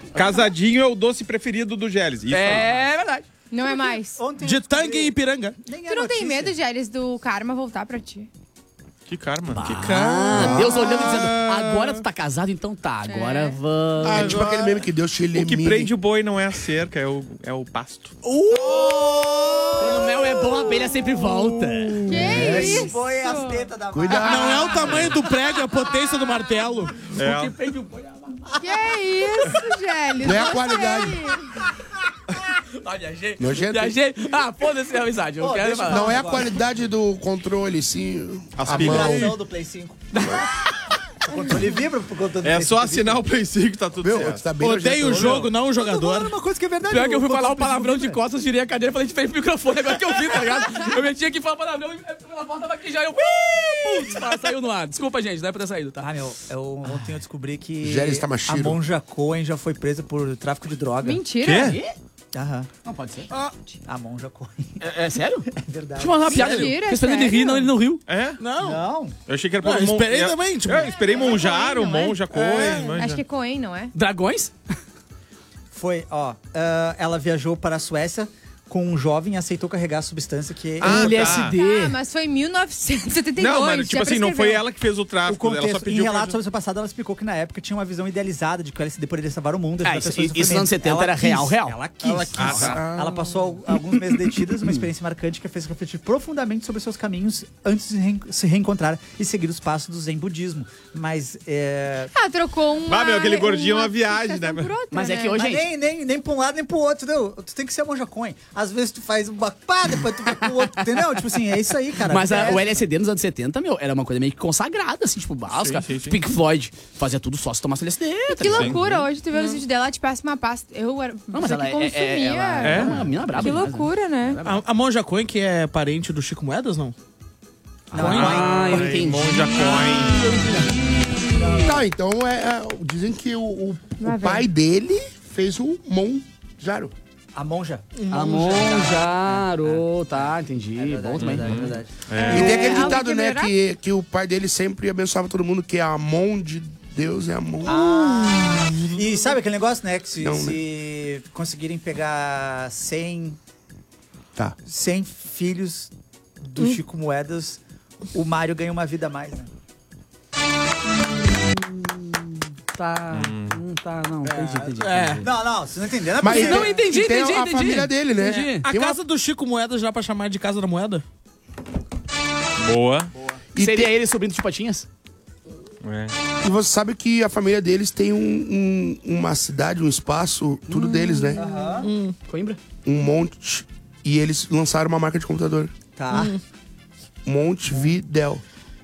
Casadinho é o doce preferido do Gélis. Isso É verdade. Não é mais. De Tangue e Ipiranga. Tu não tem medo, Gélis, do karma voltar pra ti? Que karma. Que cara. Deus olhando e dizendo, agora tu tá casado, então tá, agora vamos. É tipo aquele meme que Deus te O elimine. que prende o boi não é a cerca, é o pasto. Quando o mel é bom, a abelha sempre volta. Que isso? Foi as tetas da Cuidado. Não é o tamanho do prego, é a potência do martelo. Que isso, Gélis? Não é a Gostei. qualidade. Viajei. Nojento. Viajei. Foda-se a amizade. Eu quero falar. Não é a qualidade do controle, sim. As A pilhas. mão. vibração do Play 5. O controle vibra pro controle do É Play só 5. assinar o Play 5 que tá tudo Meu, certo. tá bem Odeio o nojento. jogo, não o Eu tô jogador. falando uma coisa que é verdade. Pior que eu fui o falar um controle palavrão do de Play 5 costas, tirei a cadeira e falei de frente pro microfone, agora que eu vi, tá ligado? Eu meti aqui e falar palavrão e a porta tava aqui já, eu... Putz, saiu no ar. Desculpa, gente, não é pra ter saído, tá? Ah, meu, ontem eu descobri que Gélis tá a machiro. Monja Cohen já foi presa por tráfico de droga. Mentira. Quê? Aham. Não pode ser. A Monja Cohen. É sério? É verdade. Deixa eu mandar uma piada. Mentira, Tô esperando ele sério? rir, não, ele não riu. É? Não. Não. Eu achei que era Não, eu esperei é, também, tipo... Eu esperei Monjar, o não é? Monja Coen. manja. Acho que é Coen, não é? Dragões? Foi, ela viajou para a Suécia com um jovem e aceitou carregar a substância que... Ah, LSD. Ah, mas foi em 1972. Não, mas tipo já assim, não foi prescreveu. ela que fez o O tráfico, ela só contexto, em pediu pra... relatos sobre o seu passado, ela explicou que na época tinha uma visão idealizada de que o LSD poderia salvar o mundo. ajudar isso- pessoas em isso nos sofrimento. anos 70 Ela era quis, real. Ela quis. Ela passou alguns meses detida, uma experiência marcante que a fez refletir profundamente sobre seus caminhos antes de se reencontrar e seguir os passos do Zen budismo. Mas Ah, trocou uma... Ah, meu, aquele gordinho é uma viagem, fixação né? por outra, Mas é né? que hoje- Mas gente. nem pra um lado nem pro outro, entendeu? Tu tem que ser a Monja Coen. Às vezes tu faz uma pá, depois tu vai pro outro, entendeu? Tipo assim, é isso aí, cara. Mas É. o LSD nos anos 70, meu, era uma coisa meio que consagrada, assim, tipo, básica. sim, sim. Pink Floyd fazia tudo só se tomasse LSD. tá Que ligado? loucura, hoje tu vê os vídeos dela, ela te passa uma pasta. Eu era Não, mas pessoa ela que consumia. ela é uma mina braba. Que demais, loucura, né? A Monja Coen, que é parente do Chico Moedas, não? Ah, eu entendi. Monja Coen. Tá, então dizem que o Vai ver. pai dele fez o Monjaro. A Monja. A Monjaro, tá, entendi. Bom também. verdade. E tem aquele algo ditado, que né, melhorar? que o pai dele sempre abençoava todo mundo, que é a mão de Deus é a mão. E sabe aquele negócio, né? Que Não, se conseguirem pegar 100 Tá. filhos do Chico Moedas, o Mário ganha uma vida a mais, né? Tá, não, entendi. Não, você não entendeu, né? Mas Não, entendi, e tem entendi, a entendi. família dele, né? Entendi. A Tem uma- casa do Chico Moedas já pra chamar de Casa da Moeda? Boa. E Seria ele sobrinho de Patinhas? É. E você sabe que a família deles tem uma cidade, um espaço, tudo deles, né? Coimbra? Um monte. E eles lançaram uma marca de computador. Tá. Montevidéu.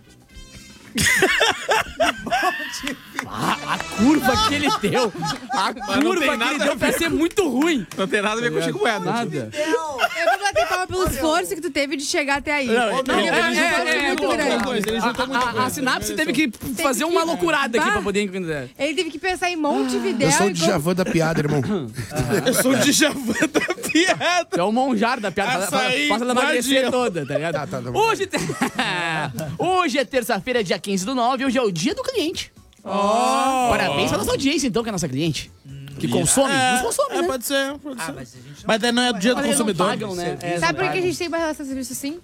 A curva que ele deu. A não curva tem que nada ele a deu pra ser muito ruim. Não tem nada a ver com o Chico Moedas. Nada. Eu vou bater palma pelo esforço que tu teve de chegar até aí. Não, Porque foi um esforço muito grande. Ele juntou muita coisa. A sinapse teve que fazer uma loucurada aqui Bah. pra poder entender. Ele teve que pensar em Montevidéu. Eu sou o e Djavan da piada, irmão. Eu sou o Djavan da piada. É o monjar da piada. Essa aí, Faz ela emagrecer guardinha. toda, tá ligado? Tá bom. Hoje é terça-feira, dia 15/9. Hoje é o dia do cliente. Parabéns pra nossa audiência, então, que é a nossa cliente. Que consome, nos consome, né? Pode ser. Pode ser. Mas a gente não... Mas daí não é dia do Mas eles não consumidor. pagam, né? É, Sabe não por que a pagam. gente tem uma relação de serviço assim?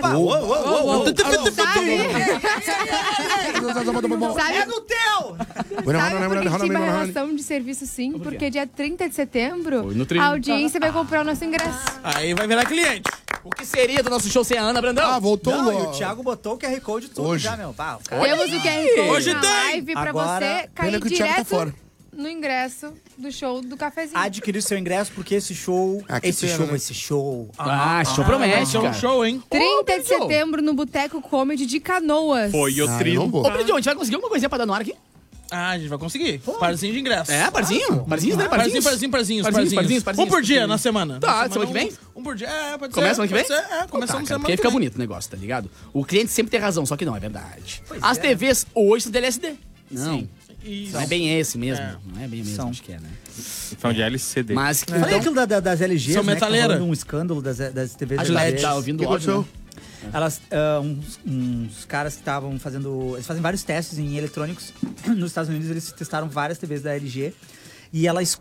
Sabe? É no teu! Sabe por que a gente tem uma relação de serviço sim? Porque dia 30 de setembro, Foi no 30. a audiência vai comprar o nosso ingresso. Aí vai virar cliente. O que seria do nosso show sem a Ana, Brandão? Ah, voltou Não, e logo. o Thiago botou o QR Code tudo Hoje. já, meu. Pá, o cara... Temos o QR Code Hoje na tem. live pra Agora, você cair pena que o Thiago tá direto fora. no ingresso do show do cafezinho. Adquirir seu ingresso porque esse show... Ah, que pena, né? Esse show... Show promete, Vai ser um cara. show, hein? 30 de setembro no Boteco Comedy de Canoas. Foi o Ah, eu trio. não vou. Ô, Brandão, a gente vai conseguir alguma coisinha pra dar no ar aqui? Ah, a gente vai conseguir. Parzinho de ingresso. É, parzinho? Parzinhos, né? Parzinhos. Um por dia na semana. Tá, Na semana que vem? Um por dia, pode ser. Começa semana que vem? Pode ser, começamos Tá, cara, semana porque que fica vem. bonito o negócio, tá ligado? O cliente sempre tem razão, só que não, é verdade. As TVs hoje são de LSD. Não. Isso. Não é bem esse mesmo. Não é bem mesmo, acho que é, né? São de LCD. Mas, Eu falei aquilo das LGs, São né? Que tá metaleira. rolando um escândalo das TVs a Gillette LGs. tá ouvindo O que ódio, né? aconteceu? Elas, uns caras que estavam fazendo... Eles fazem vários testes em eletrônicos. Nos Estados Unidos, eles testaram várias TVs da LG. E ela